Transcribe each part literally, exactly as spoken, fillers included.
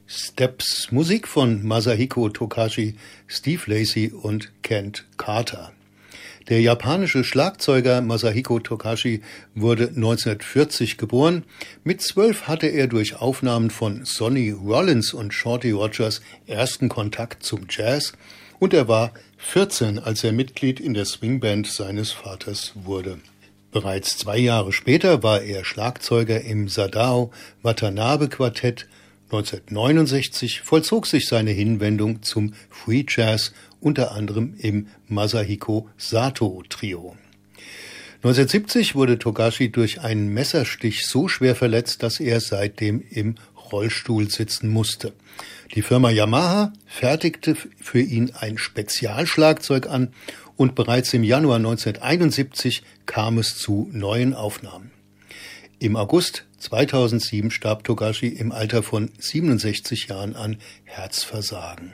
Steps, Musik von Masahiko Tokashi, Steve Lacy und Kent Carter. Der japanische Schlagzeuger Masahiko Tokashi wurde neunzehnhundertvierzig geboren. Mit zwölf hatte er durch Aufnahmen von Sonny Rollins und Shorty Rogers ersten Kontakt zum Jazz und er war vierzehn, als er Mitglied in der Swingband seines Vaters wurde. Bereits zwei Jahre später war er Schlagzeuger im Sadao Watanabe Quartett. neunzehnhundertneunundsechzig vollzog sich seine Hinwendung zum Free Jazz, unter anderem im Masahiko Sato Trio. neunzehnhundertsiebzig wurde Tokashi durch einen Messerstich so schwer verletzt, dass er seitdem im Rollstuhl sitzen musste. Die Firma Yamaha fertigte für ihn ein Spezialschlagzeug an und bereits im Januar neunzehnhunderteinundsiebzig kam es zu neuen Aufnahmen. Im August zweitausendsieben starb Tokashi im Alter von siebenundsechzig Jahren an Herzversagen.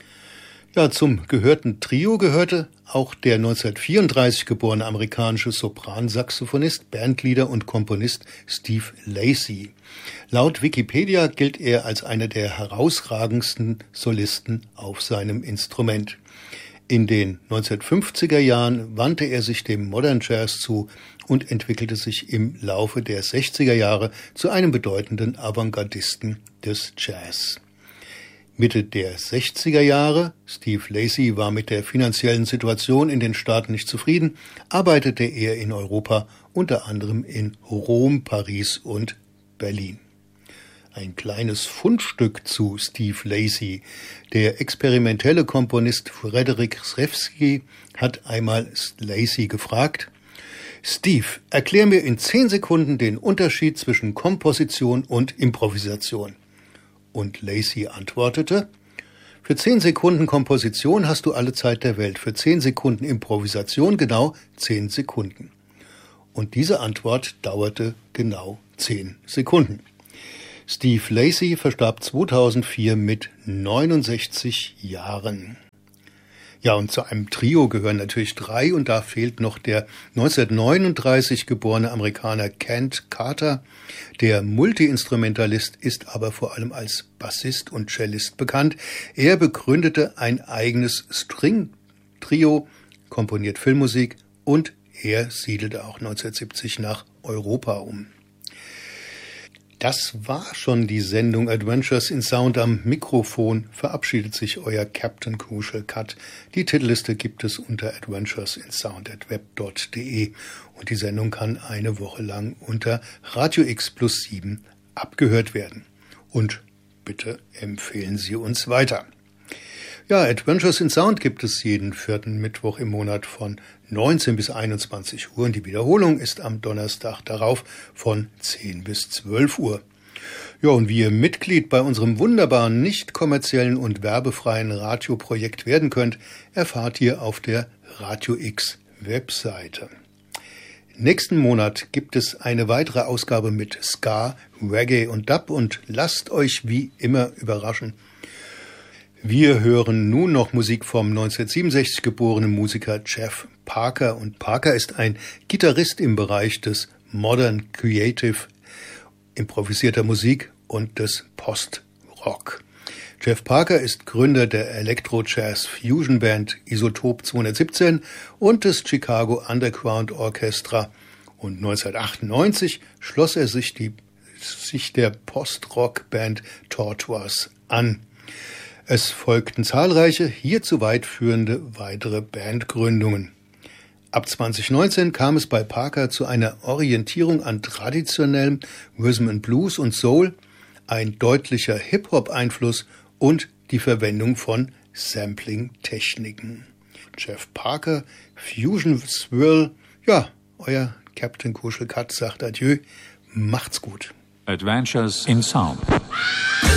Ja, zum gehörten Trio gehörte auch der neunzehnhundertvierunddreißig geborene amerikanische Sopransaxophonist, Bandleader und Komponist Steve Lacy. Laut Wikipedia gilt er als einer der herausragendsten Solisten auf seinem Instrument. In den neunzehnhundertfünfziger Jahren wandte er sich dem Modern Jazz zu und entwickelte sich im Laufe der sechziger Jahre zu einem bedeutenden Avantgardisten des Jazz. Mitte der sechziger Jahre, Steve Lacy war mit der finanziellen Situation in den Staaten nicht zufrieden, arbeitete er in Europa, unter anderem in Rom, Paris und Berlin. Ein kleines Fundstück zu Steve Lacy. Der experimentelle Komponist Frederick Rzewski hat einmal Lacy gefragt: Steve, erklär mir in zehn Sekunden den Unterschied zwischen Komposition und Improvisation. Und Lacy antwortete: Für zehn Sekunden Komposition hast du alle Zeit der Welt, für zehn Sekunden Improvisation genau zehn Sekunden. Und diese Antwort dauerte genau zehn Sekunden. Steve Lacy verstarb zweitausendvier mit neunundsechzig Jahren. Ja, und zu einem Trio gehören natürlich drei, und da fehlt noch der neunzehnhundertneununddreißig geborene Amerikaner Kent Carter. Der Multiinstrumentalist ist aber vor allem als Bassist und Cellist bekannt. Er begründete ein eigenes String-Trio, komponiert Filmmusik und er siedelte auch neunzehnhundertsiebzig nach Europa um. Das war schon die Sendung Adventures in Sound. Am Mikrofon verabschiedet sich euer Captain Crucial Cut. Die Titelliste gibt es unter adventures in sound at web punkt de und die Sendung kann eine Woche lang unter Radio X plus sieben abgehört werden. Und bitte empfehlen Sie uns weiter. Ja, Adventures in Sound gibt es jeden vierten Mittwoch im Monat von neunzehn bis einundzwanzig Uhr und die Wiederholung ist am Donnerstag darauf von zehn bis zwölf Uhr. Ja, und wie ihr Mitglied bei unserem wunderbaren, nicht kommerziellen und werbefreien Radioprojekt werden könnt, erfahrt ihr auf der Radio X Webseite. Nächsten Monat gibt es eine weitere Ausgabe mit Ska, Reggae und Dub und lasst euch wie immer überraschen. Wir hören nun noch Musik vom neunzehnhundertsiebenundsechzig geborenen Musiker Jeff Parker. Und Parker ist ein Gitarrist im Bereich des Modern Creative, improvisierter Musik und des Post-Rock. Jeff Parker ist Gründer der Elektro-Jazz-Fusion-Band Isotop zweihundertsiebzehn und des Chicago Underground Orchestra. Und neunzehnhundertachtundneunzig schloss er sich, die, sich der Post-Rock-Band Tortoise an. Es folgten zahlreiche, hierzu weit führende weitere Bandgründungen. Ab zweitausendneunzehn kam es bei Parker zu einer Orientierung an traditionellem Rhythm and Blues und Soul, ein deutlicher Hip-Hop-Einfluss und die Verwendung von Sampling-Techniken. Jeff Parker, Fusion Swirl, ja, euer Captain Kuschelkat sagt Adieu, macht's gut. Adventures in Sound.